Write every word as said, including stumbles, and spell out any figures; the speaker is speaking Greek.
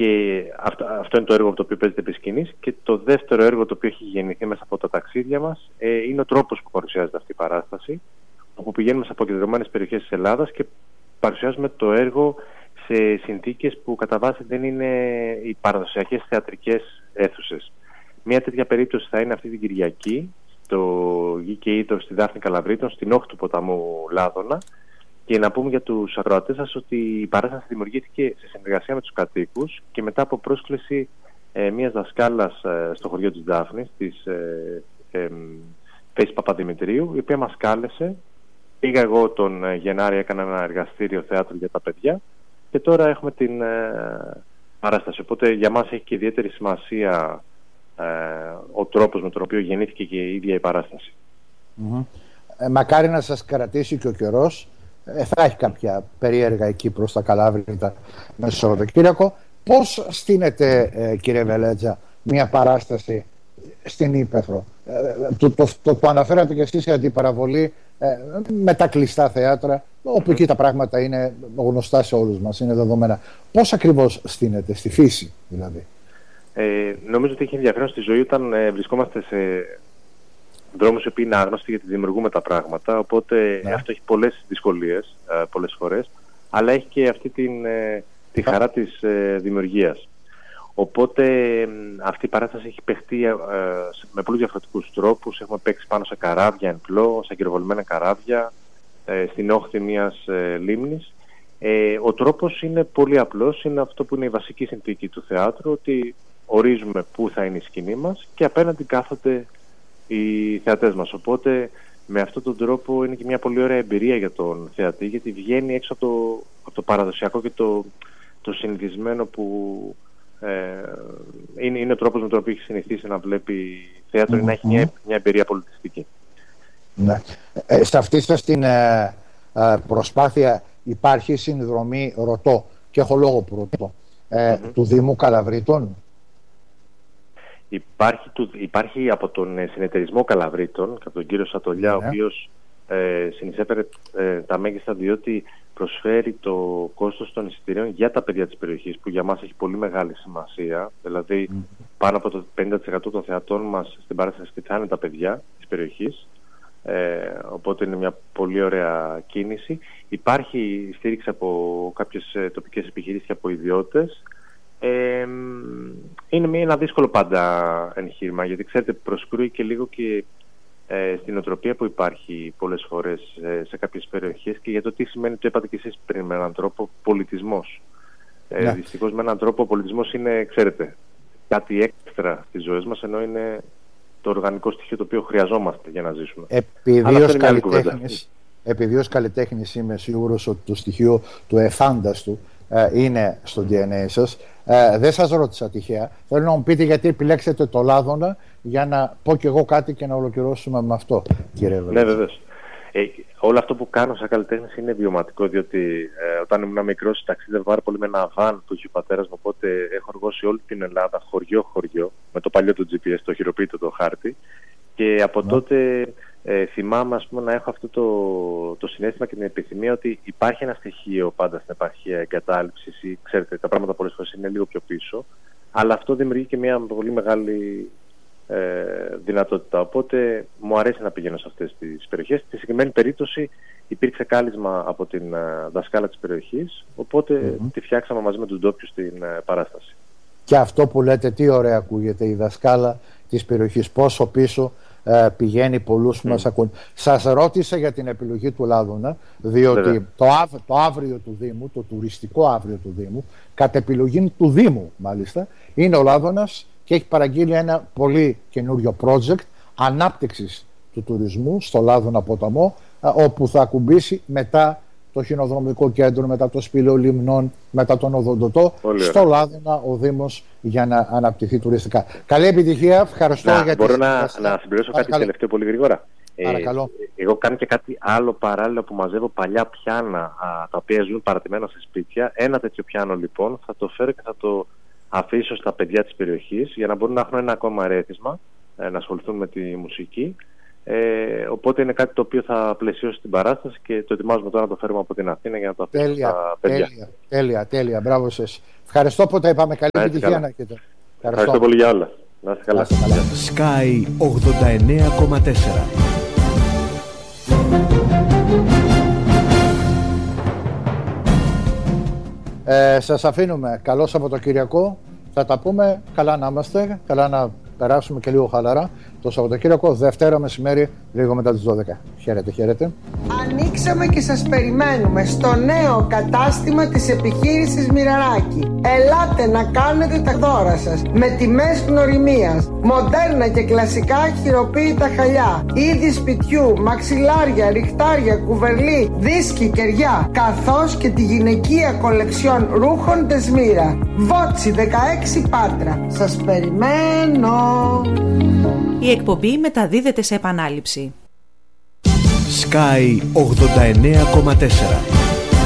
Και αυτό, αυτό είναι το έργο από το οποίο παίζεται επί σκηνής. Και το δεύτερο έργο το οποίο έχει γεννηθεί μέσα από τα ταξίδια μας ε, είναι ο τρόπος που παρουσιάζεται αυτή η παράσταση, όπου πηγαίνουμε σε αποκεντρωμένες περιοχές της Ελλάδας και παρουσιάζουμε το έργο σε συνθήκες που κατά βάση δεν είναι οι παραδοσιακές θεατρικές αίθουσες. Μια τέτοια περίπτωση θα είναι αυτή την Κυριακή, το Γη και Ήτο στη Δάφνη Καλαβρίτων, στην όχθη του ποταμού Λάδωνα. Και να πούμε για τους ακροατές σας ότι η παράσταση δημιουργήθηκε σε συνεργασία με τους κατοίκους και μετά από πρόσκληση ε, μιας δασκάλας ε, στο χωριό της Δάφνης, της ε, ε, Φέης Παπαδημητρίου, η οποία μας κάλεσε. Πήγα εγώ τον ε, Γενάρη, έκανα ένα εργαστήριο θεάτρου για τα παιδιά και τώρα έχουμε την ε, παράσταση. Οπότε για μας έχει και ιδιαίτερη σημασία ε, ο τρόπος με τον οποίο γεννήθηκε και η ίδια η παράσταση. Mm-hmm. Ε, μακάρι να σας κρατήσει και ο καιρός. Ε, θα έχει κάποια περίεργα εκεί προς τα Καλάβρητα μέσα στο Σαββατοκύριακο. Πώς στείνεται, ε, κύριε Βελέτζα, μια παράσταση στην Ύπαιθρο? Ε, το, το, το, το αναφέρατε και εσείς σε αντιπαραβολή ε, με τα κλειστά θέατρα, όπου εκεί τα πράγματα είναι γνωστά σε όλους μας, είναι δεδομένα. Πώς ακριβώς στείνεται, στη φύση δηλαδή? Ε, νομίζω ότι έχει ενδιαφέρον στη ζωή όταν ε, βρισκόμαστε σε δρόμους που είναι άγνωστοι γιατί δημιουργούμε τα πράγματα, οπότε ναι. Αυτό έχει πολλές δυσκολίες ε, πολλές φορές, αλλά έχει και αυτή την, ε, τη χαρά της ε, δημιουργίας. Οπότε ε, αυτή η παράσταση έχει παιχτεί ε, με πολλούς διαφορετικούς τρόπους. Έχουμε παίξει πάνω σε καράβια εν πλώ, σε ακυροβολημένα καράβια, ε, στην όχθη μιας ε, λίμνης. Ε, ο τρόπος είναι πολύ απλός, είναι αυτό που είναι η βασική συνθήκη του θεάτρου, ότι ορίζουμε πού θα είναι η σκηνή μας και απέναντι κάθονται οι θεατές μας. Οπότε με αυτόν τον τρόπο είναι και μια πολύ ωραία εμπειρία για τον θεατή, γιατί βγαίνει έξω από το, από το παραδοσιακό και το, το συνηθισμένο που ε, είναι, είναι ο τρόπος με τον οποίο έχει συνηθίσει να βλέπει θέατρο, mm-hmm. να έχει μια, μια εμπειρία πολιτιστική. Ναι. Ε, σε αυτή σας την ε, ε, προσπάθεια υπάρχει συνδρομή, ρωτώ, και έχω λόγο που ρωτώ, ε, mm-hmm. του Δήμου Καλαβρίτων? Υπάρχει, του, υπάρχει από τον ε, συνεταιρισμό Καλαβρίτων, από τον κύριο Σατολιά, ναι. ο οποίος ε, συνεισέφερε ε, τα μέγιστα, διότι προσφέρει το κόστος των εισιτηρίων για τα παιδιά της περιοχής, που για μας έχει πολύ μεγάλη σημασία. Δηλαδή, mm. πάνω από το πενήντα τοις εκατό των θεατών μας στην παράσταση θα είναι τα παιδιά της περιοχής. Ε, οπότε είναι μια πολύ ωραία κίνηση. Υπάρχει στήριξη από κάποιες ε, τοπικές επιχειρήσεις και από ιδιώτες. Ε, είναι μια, ένα δύσκολο πάντα εγχείρημα, γιατί ξέρετε προσκρούει και λίγο και ε, στην οτροπία που υπάρχει πολλές φορές ε, σε κάποιες περιοχές και για το τι σημαίνει, το είπατε και εσείς πριν, με έναν τρόπο πολιτισμός. Ε, ναι. Δυστυχώς με έναν τρόπο ο πολιτισμός είναι, ξέρετε, κάτι έξτρα στις ζωές μας, ενώ είναι το οργανικό στοιχείο το οποίο χρειαζόμαστε για να ζήσουμε. Επειδή ως καλλιτέχνης, επειδή ως καλλιτέχνης είμαι σίγουρος ότι το στοιχείο του εφάνταστου ε, είναι στο ντι εν έι σας. Ε, δεν σας ρώτησα τυχαία. Θέλω να μου πείτε γιατί επιλέξετε το Λάδωνα, για να πω κι εγώ κάτι και να ολοκληρώσουμε με αυτό, κύριε Βελέτζα. Ναι, βεβαίως. Ε, όλο αυτό που κάνω σαν καλλιτέχνης είναι βιωματικό, διότι ε, όταν ήμουν μικρός ταξίδευα πάρα πολύ με ένα βαν που είχε ο πατέρας μου, οπότε έχω οργώσει όλη την Ελλάδα, χωριό-χωριό, με το παλιό του τζι πι ες, το χειροποίητο το χάρτη. Και από ναι. τότε ε, θυμάμαι, ας πούμε, να έχω αυτό το, το συναίσθημα και την επιθυμία ότι υπάρχει ένα στοιχείο πάντα στην επαρχία εγκατάλειψης, ή ξέρετε, τα πράγματα πολλές φορές είναι λίγο πιο πίσω, αλλά αυτό δημιουργεί και μια πολύ μεγάλη ε, δυνατότητα. Οπότε μου αρέσει να πηγαίνω σε αυτές τις περιοχές. Στη συγκεκριμένη περίπτωση υπήρξε κάλεσμα από την uh, δασκάλα της περιοχής, οπότε mm-hmm. τη φτιάξαμε μαζί με τους ντόπιους στην uh, παράσταση. Και αυτό που λέτε, τι ωραία ακούγεται, η δασκάλα της περιοχής, πόσο πίσω ε, πηγαίνει, πολλούς που mm. μας ακούν. Σας ρώτησα για την επιλογή του Λάδωνα, διότι το, αυ, το αύριο του Δήμου, το τουριστικό αύριο του Δήμου, κατ' επιλογή του Δήμου μάλιστα, είναι ο Λάδωνας και έχει παραγγείλει ένα πολύ καινούριο project ανάπτυξης του τουρισμού στο Λάδωνα ποταμό, όπου θα ακουμπήσει μετά το χινοδρομικό κέντρο, μετά το σπήλαιο λιμνών, μετά τον Οδοντοτό, στο Λάδωνα ο Δήμος, για να αναπτυχθεί τουριστικά. Καλή επιτυχία, ευχαριστώ να, για μπορώ να, να συμπληρώσω κάτι τελευταίο πολύ γρήγορα. Παρακαλώ. Ε, εγώ κάνω και κάτι άλλο παράλληλα, που μαζεύω παλιά πιάνα α, τα οποία ζουν παρατημένα σε σπίτια. Ένα τέτοιο πιάνο λοιπόν θα το φέρω και θα το αφήσω στα παιδιά της περιοχής, για να μπορούν να έχουν ένα ακόμα ερέθισμα, ε, να ασχοληθούν με τη μουσική. Ε, οπότε είναι κάτι το οποίο θα πλαισιώσει την παράσταση και το ετοιμάζουμε τώρα να το φέρουμε από την Αθήνα για να το αφήσουμε τέλεια, στα παιδιά. Τέλεια, τέλεια, τέλεια. Μπράβο σας. Ευχαριστώ που τα είπαμε. Καλή επιτυχία να έχετε. Ευχαριστώ. Ευχαριστώ πολύ για όλα. Να είστε καλά. Sky ογδόντα εννέα κόμμα τέσσερα. Ε, σας αφήνουμε. Καλό Σαββατοκύριακο. Θα τα πούμε. Καλά να είμαστε. Καλά να περάσουμε και λίγο χαλαρά. Το Σαββατοκύριακο, Δευτέρα μεσημέρι, λίγο μετά τις δώδεκα. Χαίρετε, χαίρετε. Ανοίξαμε και σας περιμένουμε στο νέο κατάστημα της επιχείρησης Μοιραράκη. Ελάτε να κάνετε τα δώρα σας με τιμές γνωριμίας. Μοντέρνα και κλασικά χειροποίητα χαλιά, είδη σπιτιού, μαξιλάρια, ριχτάρια, κουβερλί, δίσκοι, κεριά, καθώς και τη γυναικεία κολεξιόν ρούχων Δεσμύρα. Βότσι δεκαέξι Πάτρα. Σας περιμένω. Η εκπομπή μεταδίδεται σε επανάληψη. Sky ογδόντα εννέα κόμμα τέσσερα.